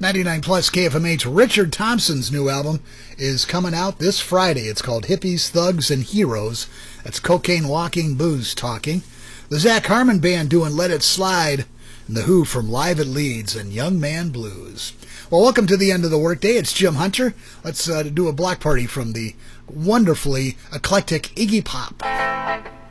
99 Plus KFMH, Richard Thompson's new album is coming out this Friday. It's called Hippies, Thugs, and Heroes. That's cocaine walking, booze talking. The Zach Harmon Band doing Let It Slide, and The Who from Live at Leeds and Young Man Blues. Well, welcome to the end of the workday. It's Jim Hunter. Let's do a block party from the wonderfully eclectic Iggy Pop.